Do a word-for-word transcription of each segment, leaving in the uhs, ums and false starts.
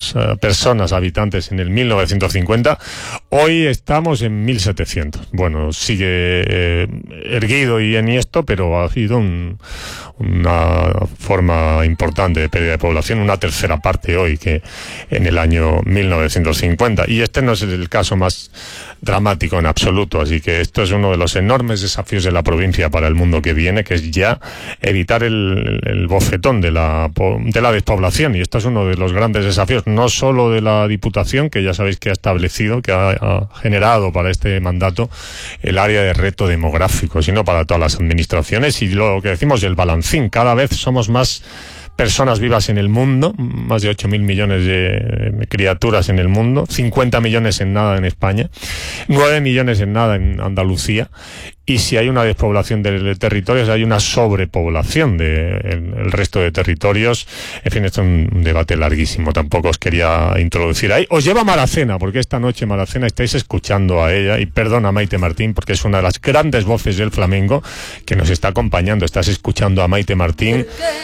quinientas uh, personas habitantes en el mil novecientos cincuenta. Hoy estamos en mil setecientos. Bueno, sigue eh, erguido y enhiesto, pero ha habido un, una forma importante de pérdida de población, una tercera parte hoy que en el año mil novecientos cincuenta. Y este no es el caso más dramático en absoluto, así que esto es uno de los enormes desafíos de la provincia para el mundo que viene, que es ya evitar el, el bofetón de la, de la despoblación. Y esto es uno de los grandes desafíos, no solo de la Diputación, que ya sabéis que ha establecido, que ha, ha generado para este mandato el área de reto demográfico, sino para todas las administraciones. Y lo que decimos, el balancín, cada vez somos más personas vivas en el mundo, más de ocho mil millones de criaturas en el mundo, cincuenta millones en nada en España, nueve millones en nada en Andalucía, y si hay una despoblación de, de territorios, hay una sobrepoblación del de el resto de territorios. En fin, esto es un debate larguísimo, tampoco os quería introducir ahí. Os lleva a Maracena, porque esta noche Maracena estáis escuchando a ella, y perdona a Maite Martín, porque es una de las grandes voces del flamenco que nos está acompañando. Estás escuchando a Maite Martín,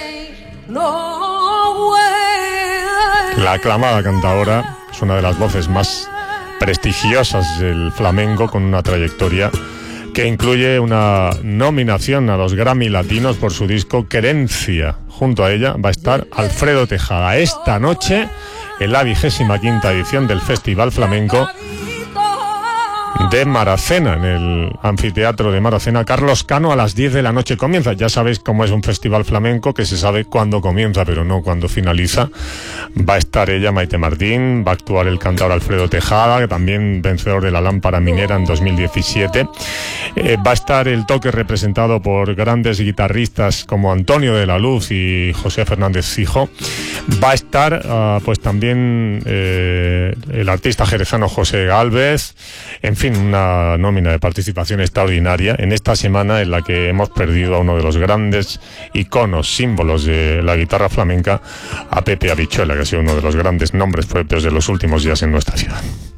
la aclamada cantadora, es una de las voces más prestigiosas del flamenco, con una trayectoria que incluye una nominación a los Grammy Latinos por su disco Querencia. Junto a ella va a estar Alfredo Tejada esta noche en la vigésima quinta edición del Festival Flamenco de Maracena, en el anfiteatro de Maracena. Carlos Cano, a las diez de la noche comienza. Ya sabéis cómo es un festival flamenco, que se sabe cuándo comienza, pero no cuándo finaliza. Va a estar ella, Maite Martín, va a actuar el cantador Alfredo Tejada, que también vencedor de la Lámpara Minera en dos mil diecisiete. Eh, va a estar el toque representado por grandes guitarristas como Antonio de la Luz y José Fernández Fijo. Va a estar uh, pues también eh, el artista jerezano José Gálvez. En fin, una nómina de participación extraordinaria en esta semana en la que hemos perdido a uno de los grandes iconos, símbolos de la guitarra flamenca, a Pepe Habichuela, que ha sido uno de los grandes nombres propios de los últimos días en nuestra ciudad.